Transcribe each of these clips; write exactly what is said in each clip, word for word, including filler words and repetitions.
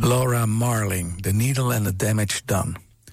Laura Marling, The Needle and the Damage Done.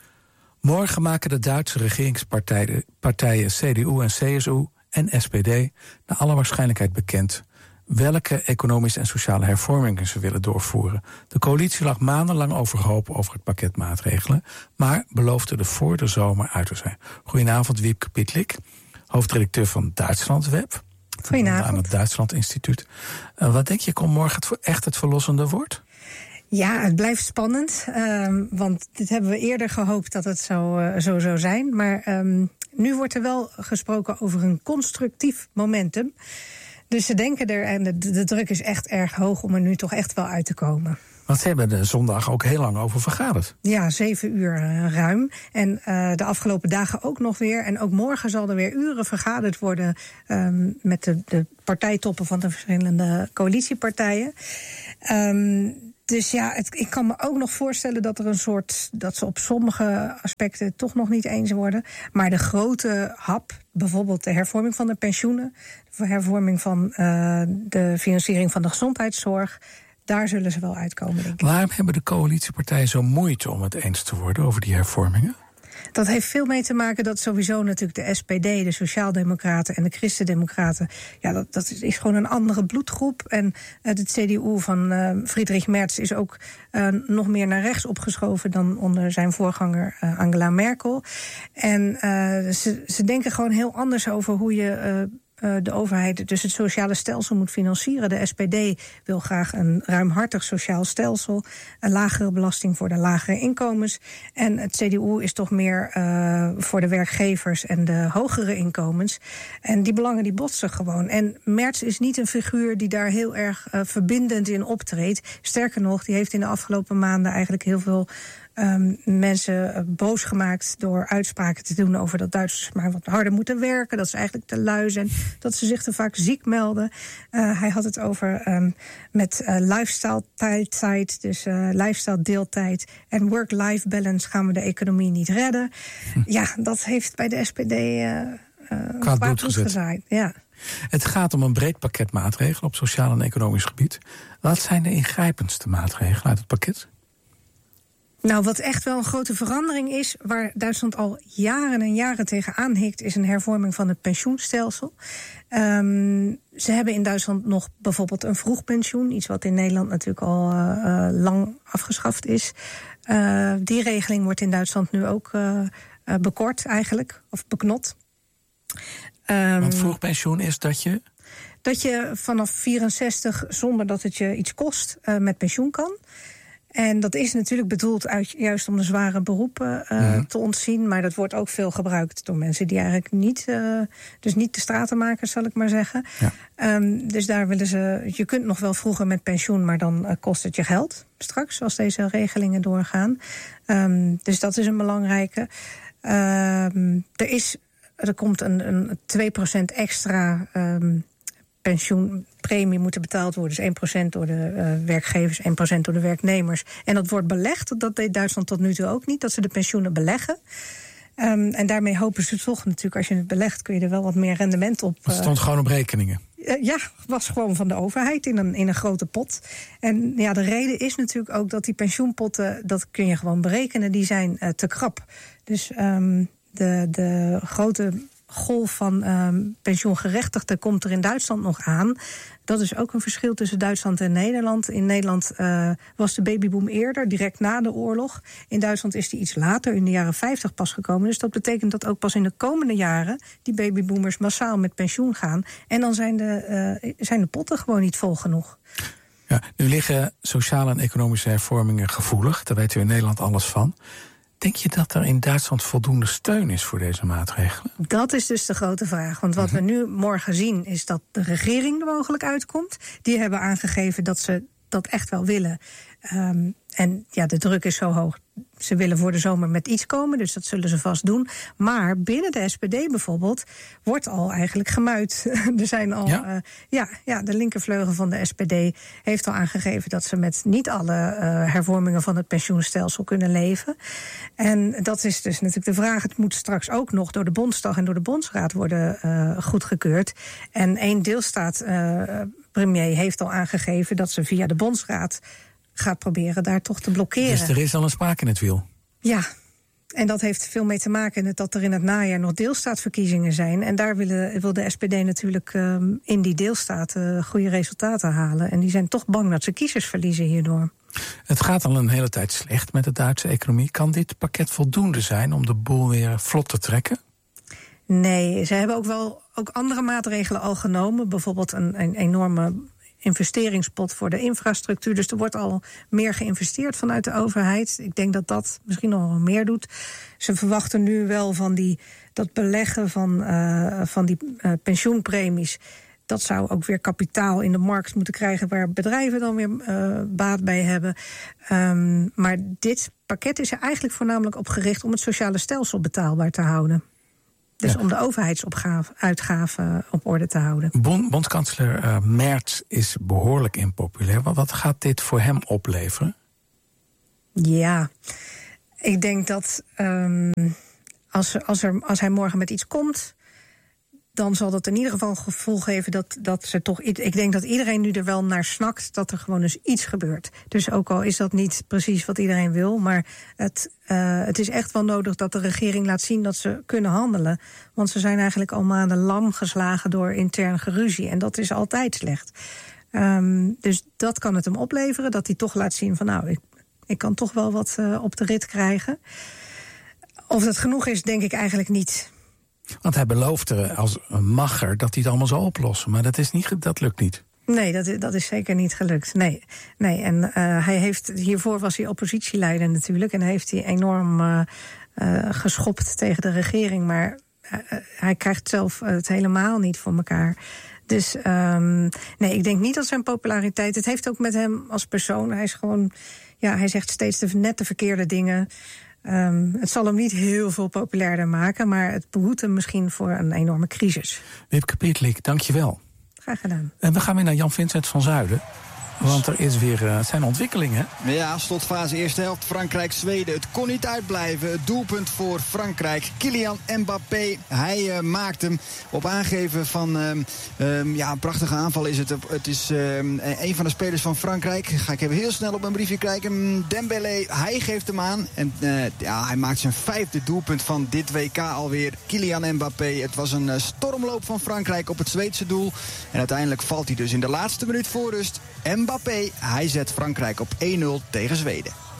Morgen maken de Duitse regeringspartijen partijen C D U en C S U en S P D naar alle waarschijnlijkheid bekend welke economische en sociale hervormingen ze willen doorvoeren. De coalitie lag maandenlang overhoop over het pakket maatregelen, maar beloofde er voor de zomer uit te zijn. Goedenavond, Wiebke Pietlik, hoofdredacteur van Duitslandweb. Goedenavond. Aan het Duitsland Instituut. Uh, wat denk je, komt morgen het echt het verlossende woord? Ja, het blijft spannend, um, want dit hebben we eerder gehoopt dat het zo, uh, zo zou zijn. Maar um, nu wordt er wel gesproken over een constructief momentum. Dus ze denken er, en de, de druk is echt erg hoog om er nu toch echt wel uit te komen. Want ze hebben er zondag ook heel lang over vergaderd. Ja, zeven uur uh, ruim. En uh, de afgelopen dagen ook nog weer. En ook morgen zal er weer uren vergaderd worden um, met de, de partijtoppen van de verschillende coalitiepartijen. Um, Dus ja, het, ik kan me ook nog voorstellen dat er een soort, dat ze op sommige aspecten toch nog niet eens worden. Maar de grote hap, bijvoorbeeld de hervorming van de pensioenen, de hervorming van uh, de financiering van de gezondheidszorg, daar zullen ze wel uitkomen, denk ik. Waarom hebben de coalitiepartijen zo moeite om het eens te worden over die hervormingen? Dat heeft veel mee te maken dat sowieso natuurlijk de S P D, de Sociaaldemocraten en de Christendemocraten, ja, dat, dat is gewoon een andere bloedgroep. En het C D U van uh, Friedrich Merz is ook uh, nog meer naar rechts opgeschoven dan onder zijn voorganger uh, Angela Merkel. En uh, ze, ze denken gewoon heel anders over hoe je Uh, de overheid dus het sociale stelsel moet financieren. De S P D wil graag een ruimhartig sociaal stelsel, een lagere belasting voor de lagere inkomens. En het C D U is toch meer uh, voor de werkgevers en de hogere inkomens. En die belangen die botsen gewoon. En Merz is niet een figuur die daar heel erg uh, verbindend in optreedt. Sterker nog, die heeft in de afgelopen maanden eigenlijk heel veel Um, mensen uh, boos gemaakt door uitspraken te doen over dat Duitsers maar wat harder moeten werken, dat ze eigenlijk te lui zijn, dat ze zich te vaak ziek melden. Uh, hij had het over um, met uh, lifestyle teilzeit, dus uh, lifestyle deeltijd en work-life balance gaan we de economie niet redden. Hm. Ja, dat heeft bij de S P D uh, uh, kwaad bloed gezaaid. Ja. Het gaat om een breed pakket maatregelen op sociaal en economisch gebied. Wat zijn de ingrijpendste maatregelen uit het pakket? Nou, wat echt wel een grote verandering is, waar Duitsland al jaren en jaren tegen aanhikt, is een hervorming van het pensioenstelsel. Um, ze hebben in Duitsland nog bijvoorbeeld een vroegpensioen, iets wat in Nederland natuurlijk al uh, uh, lang afgeschaft is. Uh, die regeling wordt in Duitsland nu ook uh, uh, bekort eigenlijk, of beknot. Um, Want vroegpensioen is dat je? Dat je vanaf vierenzestig, zonder dat het je iets kost, uh, met pensioen kan. En dat is natuurlijk bedoeld uit, juist om de zware beroepen uh, mm. te ontzien. Maar dat wordt ook veel gebruikt door mensen die eigenlijk niet, uh, dus niet de stratenmakers, zal ik maar zeggen. Ja. Um, dus daar willen ze, je kunt nog wel vroeger met pensioen, maar dan uh, kost het je geld straks, als deze regelingen doorgaan. Um, dus dat is een belangrijke. Um, er is, er komt een, een twee procent extra Um, pensioenpremie moeten betaald worden. Dus één procent door de uh, werkgevers, één procent door de werknemers. En dat wordt belegd. Dat deed Duitsland tot nu toe ook niet, dat ze de pensioenen beleggen. Um, en daarmee hopen ze toch natuurlijk, als je het belegt, kun je er wel wat meer rendement op. Het stond uh, gewoon op rekeningen. Uh, ja, was gewoon van de overheid in een, in een grote pot. En ja, de reden is natuurlijk ook dat die pensioenpotten, dat kun je gewoon berekenen, die zijn uh, te krap. Dus um, de, de grote golf van um, pensioengerechtigden komt er in Duitsland nog aan. Dat is ook een verschil tussen Duitsland en Nederland. In Nederland uh, was de babyboom eerder, direct na de oorlog. In Duitsland is die iets later, in de jaren vijftig pas gekomen. Dus dat betekent dat ook pas in de komende jaren die babyboomers massaal met pensioen gaan. En dan zijn de, uh, zijn de potten gewoon niet vol genoeg. Ja, nu liggen sociale en economische hervormingen gevoelig. Daar weten we in Nederland alles van. Denk je dat er in Duitsland voldoende steun is voor deze maatregelen? Dat is dus de grote vraag. Want wat we nu morgen zien is dat de regering er mogelijk uitkomt. Die hebben aangegeven dat ze dat echt wel willen. Um, en ja, de druk is zo hoog. Ze willen voor de zomer met iets komen, dus dat zullen ze vast doen. Maar binnen de S P D bijvoorbeeld wordt al eigenlijk gemuit. Er zijn al, ja? Uh, ja, ja, de linkervleugel van de S P D heeft al aangegeven dat ze met niet alle uh, hervormingen van het pensioenstelsel kunnen leven. En dat is dus natuurlijk de vraag. Het moet straks ook nog door de Bondsdag en door de Bondsraad worden uh, goedgekeurd. En één deelstaat uh, premier heeft al aangegeven dat ze via de Bondsraad gaat proberen daar toch te blokkeren. Dus er is al een spaak in het wiel? Ja. En dat heeft veel mee te maken met dat er in het najaar nog deelstaatverkiezingen zijn. En daar willen, wil de S P D natuurlijk um, in die deelstaten goede resultaten halen. En die zijn toch bang dat ze kiezers verliezen hierdoor. Het gaat al een hele tijd slecht met de Duitse economie. Kan dit pakket voldoende zijn om de boel weer vlot te trekken? Nee, ze hebben ook wel ook andere maatregelen al genomen. Bijvoorbeeld een, een enorme investeringspot voor de infrastructuur. Dus er wordt al meer geïnvesteerd vanuit de overheid. Ik denk dat dat misschien nog wel meer doet. Ze verwachten nu wel van die, dat beleggen van, uh, van die uh, pensioenpremies. Dat zou ook weer kapitaal in de markt moeten krijgen waar bedrijven dan weer uh, baat bij hebben. Um, maar dit pakket is er eigenlijk voornamelijk op gericht om het sociale stelsel betaalbaar te houden. Dus ja. om de overheidsuitgaven op orde te houden. Bond, bondskanselier uh, Merz is behoorlijk impopulair. Wat gaat dit voor hem opleveren? Ja, ik denk dat um, als, als, er, als hij morgen met iets komt, dan zal dat in ieder geval een gevoel geven dat, dat ze toch. Ik denk dat iedereen nu er wel naar snakt dat er gewoon eens iets gebeurt. Dus ook al is dat niet precies wat iedereen wil, maar het, uh, het is echt wel nodig dat de regering laat zien dat ze kunnen handelen. Want ze zijn eigenlijk al maanden lam geslagen door intern geruzie. En dat is altijd slecht. Um, dus dat kan het hem opleveren, dat hij toch laat zien van nou, ik, ik kan toch wel wat uh, op de rit krijgen. Of dat genoeg is, denk ik eigenlijk niet. Want hij beloofde als een macher dat hij het allemaal zou oplossen. Maar dat, is niet, dat lukt niet. Nee, dat, dat is zeker niet gelukt. Nee, nee. En uh, hij heeft, hiervoor was hij oppositieleider natuurlijk. En heeft hij enorm uh, uh, geschopt tegen de regering. Maar uh, hij krijgt zelf het helemaal niet voor elkaar. Dus um, nee, ik denk niet dat zijn populariteit. Het heeft ook met hem als persoon. Hij is gewoon, ja, hij zegt steeds de, net de verkeerde dingen. Um, het zal hem niet heel veel populairder maken, maar het behoedt hem misschien voor een enorme crisis. Wipke Pieterlik, dank je wel. Graag gedaan. En we gaan weer naar Jan-Vincent van Zuiden. Want er is weer, uh, het zijn ontwikkelingen. Ja, slotfase eerste helft. Frankrijk-Zweden. Het kon niet uitblijven. Het doelpunt voor Frankrijk. Kylian Mbappé, hij uh, maakt hem op aangeven van um, um, ja, een prachtige aanval is het. Het is um, een van de spelers van Frankrijk. Ga ik even heel snel op mijn briefje kijken. Dembélé, hij geeft hem aan. En uh, ja, hij maakt zijn vijfde doelpunt van dit W K alweer. Kylian Mbappé. Het was een uh, stormloop van Frankrijk op het Zweedse doel. En uiteindelijk valt hij dus in de laatste minuut voor rust. Mbappé, hij zet Frankrijk op één nul tegen Zweden.